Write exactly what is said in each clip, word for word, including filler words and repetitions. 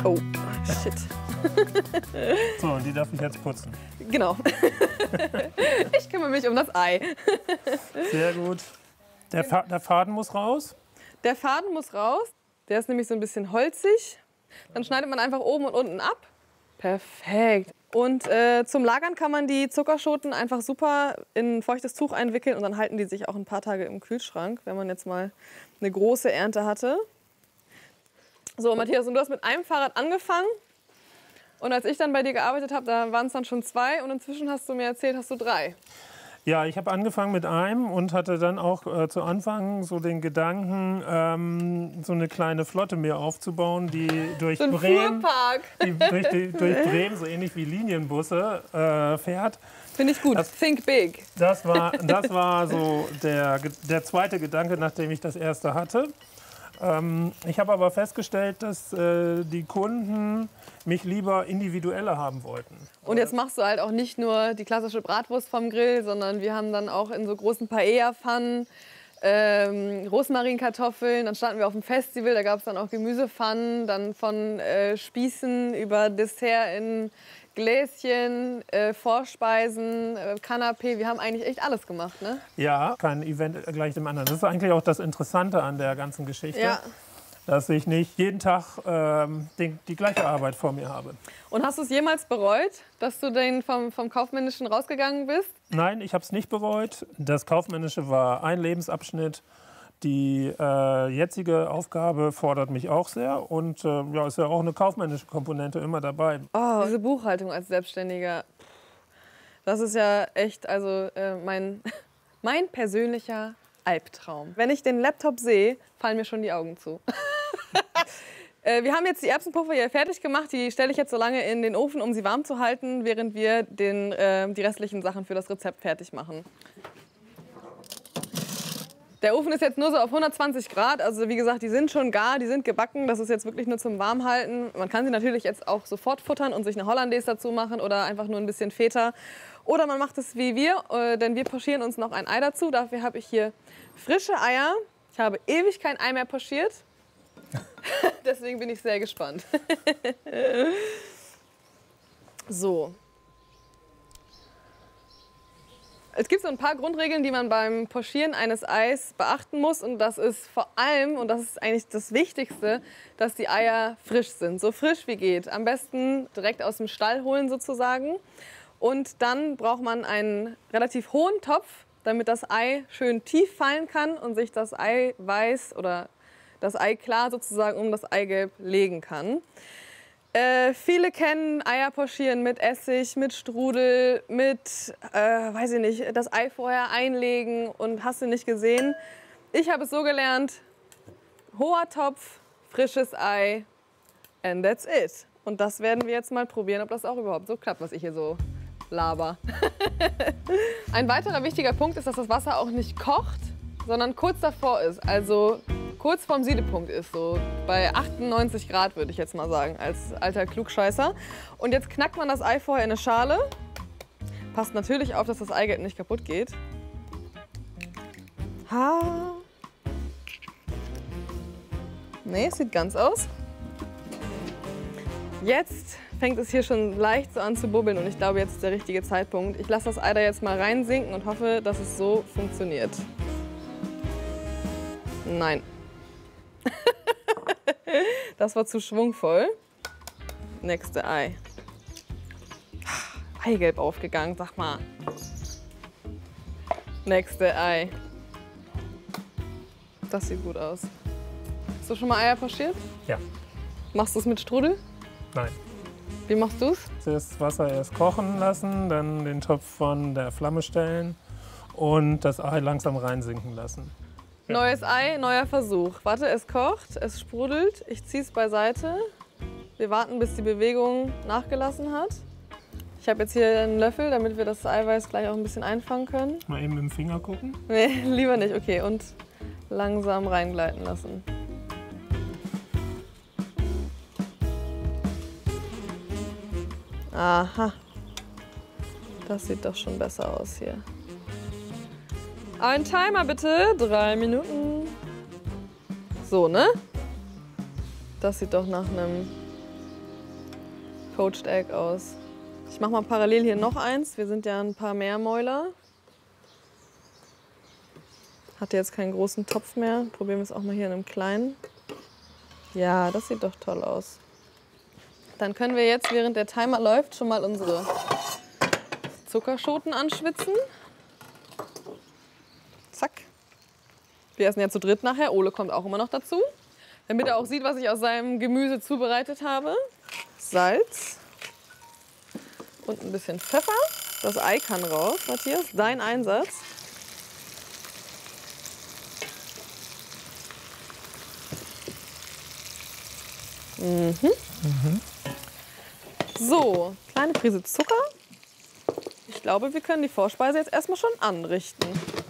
Oh, shit. So, und die darf ich jetzt putzen. Genau. Ich kümmere mich um das Ei. Sehr gut. Der, Fa der Faden muss raus. Der Faden muss raus. Der ist nämlich so ein bisschen holzig. Dann schneidet man einfach oben und unten ab. Perfekt. Und äh, zum Lagern kann man die Zuckerschoten einfach super in ein feuchtes Tuch einwickeln und dann halten die sich auch ein paar Tage im Kühlschrank, wenn man jetzt mal eine große Ernte hatte. So, Matthias, und du hast mit einem Fahrrad angefangen. Und als ich dann bei dir gearbeitet habe, da waren es dann schon zwei. Und inzwischen hast du mir erzählt, hast du drei. Ja, ich habe angefangen mit einem und hatte dann auch äh, zu Anfang so den Gedanken, ähm, so eine kleine Flotte mir aufzubauen, die durch, so ein Bremen, Fuhrpark. die durch, die, durch Bremen, so ähnlich wie Linienbusse, äh, fährt. Finde ich gut. Das, Think big. Das war, das war so der, der zweite Gedanke, nachdem ich das erste hatte. Ähm, ich habe aber festgestellt, dass äh, die Kunden mich lieber individueller haben wollten. Und jetzt machst du halt auch nicht nur die klassische Bratwurst vom Grill, sondern wir haben dann auch in so großen Paella-Pfannen ähm, Rosmarinkartoffeln. Dann standen wir auf dem Festival, da gab es dann auch Gemüsepfannen, dann von äh, Spießen über Dessert in Gläschen, äh, Vorspeisen, äh, Kanapé. Wir haben eigentlich echt alles gemacht, ne? Ja, kein Event gleich dem anderen. Das ist eigentlich auch das Interessante an der ganzen Geschichte. Ja. Dass ich nicht jeden Tag ähm, die, die gleiche Arbeit vor mir habe. Und hast du es jemals bereut, dass du den vom, vom Kaufmännischen rausgegangen bist? Nein, ich habe es nicht bereut. Das Kaufmännische war ein Lebensabschnitt. Die äh, jetzige Aufgabe fordert mich auch sehr. Und äh, ja, ist ja auch eine kaufmännische Komponente immer dabei. Oh, diese Buchhaltung als Selbstständiger, das ist ja echt also, äh, mein, mein persönlicher Albtraum. Wenn ich den Laptop sehe, fallen mir schon die Augen zu. äh, wir haben jetzt die Erbsenpuffer hier fertig gemacht. Die stelle ich jetzt so lange in den Ofen, um sie warm zu halten, während wir den, äh, die restlichen Sachen für das Rezept fertig machen. Der Ofen ist jetzt nur so auf hundertzwanzig Grad. Also wie gesagt, die sind schon gar, die sind gebacken. Das ist jetzt wirklich nur zum Warmhalten. Man kann sie natürlich jetzt auch sofort futtern und sich eine Hollandaise dazu machen oder einfach nur ein bisschen Feta. Oder man macht es wie wir, äh, denn wir pochieren uns noch ein Ei dazu. Dafür habe ich hier frische Eier. Ich habe ewig kein Ei mehr pochiert. Deswegen bin ich sehr gespannt. So. Es gibt so ein paar Grundregeln, die man beim Pochieren eines Eis beachten muss. Und das ist vor allem, und das ist eigentlich das Wichtigste, dass die Eier frisch sind. So frisch wie geht. Am besten direkt aus dem Stall holen sozusagen. Und dann braucht man einen relativ hohen Topf, damit das Ei schön tief fallen kann und sich das Eiweiß oder das Eiklar sozusagen um das Eigelb legen kann. Äh, viele kennen Eier pochieren mit Essig, mit Strudel, mit, äh, weiß ich nicht, das Ei vorher einlegen und hast du nicht gesehen. Ich habe es so gelernt, hoher Topf, frisches Ei and that's it. Und das werden wir jetzt mal probieren, ob das auch überhaupt so klappt, was ich hier so laber. Ein weiterer wichtiger Punkt ist, dass das Wasser auch nicht kocht, sondern kurz davor ist. Also kurz vorm Siedepunkt ist, so bei achtundneunzig Grad würde ich jetzt mal sagen, als alter Klugscheißer. Und jetzt knackt man das Ei vorher in eine Schale. Passt natürlich auf, dass das Eigelb nicht kaputt geht. Ha. Nee, sieht ganz aus. Jetzt fängt es hier schon leicht so an zu bubbeln und ich glaube, jetzt ist der richtige Zeitpunkt. Ich lasse das Ei da jetzt mal reinsinken und hoffe, dass es so funktioniert. Nein. Das war zu schwungvoll. Nächste Ei. Eigelb aufgegangen, sag mal. Nächste Ei. Das sieht gut aus. Hast du schon mal Eier pochiert? Ja. Machst du es mit Strudel? Nein. Wie machst du es? Das Wasser erst kochen lassen, dann den Topf von der Flamme stellen und das Ei langsam reinsinken lassen. Ja. Neues Ei, neuer Versuch. Warte, es kocht, es sprudelt. Ich ziehe es beiseite. Wir warten, bis die Bewegung nachgelassen hat. Ich habe jetzt hier einen Löffel, damit wir das Eiweiß gleich auch ein bisschen einfangen können. Mal eben mit dem Finger gucken. Nee, lieber nicht. Okay, und langsam reingleiten lassen. Aha. Das sieht doch schon besser aus hier. Ein Timer bitte. Drei Minuten. So, ne? Das sieht doch nach einem Poached Egg aus. Ich mache mal parallel hier noch eins. Wir sind ja ein paar mehr Mäuler. Hatte jetzt keinen großen Topf mehr. Probieren wir es auch mal hier in einem kleinen. Ja, das sieht doch toll aus. Dann können wir jetzt, während der Timer läuft, schon mal unsere Zuckerschoten anschwitzen. Zack. Wir essen ja zu dritt nachher. Ole kommt auch immer noch dazu. Damit er auch sieht, was ich aus seinem Gemüse zubereitet habe. Salz. Und ein bisschen Pfeffer. Das Ei kann raus, Matthias. Dein Einsatz. Mhm. Mhm. So, kleine Prise Zucker. Ich glaube, wir können die Vorspeise jetzt erstmal schon anrichten.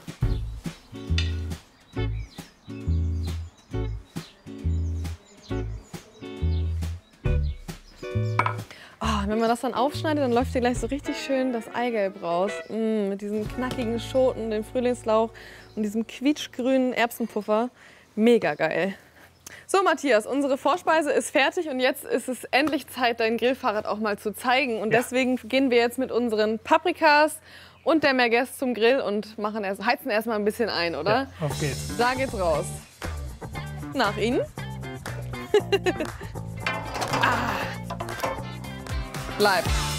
Oh, wenn man das dann aufschneidet, dann läuft hier gleich so richtig schön das Eigelb raus. Mm, mit diesen knackigen Schoten, dem Frühlingslauch und diesem quietschgrünen Erbsenpuffer. Mega geil. So, Matthias, unsere Vorspeise ist fertig und jetzt ist es endlich Zeit, dein Grillfahrrad auch mal zu zeigen. Und ja. deswegen gehen wir jetzt mit unseren Paprikas und der Merguez zum Grill und machen erst, heizen erstmal ein bisschen ein, oder? Ja, auf geht's. Da geht's raus. Nach Ihnen. ah. Bleib.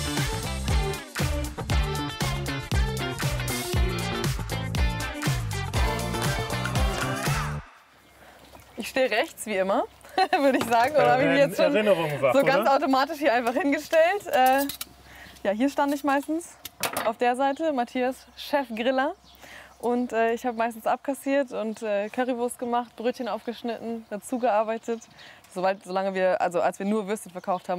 Ich stehe rechts, wie immer, würde ich sagen. Oder habe ich mich jetzt schon wach, so ganz oder? automatisch hier einfach hingestellt. Äh, ja, hier stand ich meistens auf der Seite, Matthias, Chef Griller. Und äh, ich habe meistens abkassiert und äh, Currywurst gemacht, Brötchen aufgeschnitten, dazu gearbeitet. Soweit, solange wir, also als wir nur Würstchen verkauft haben,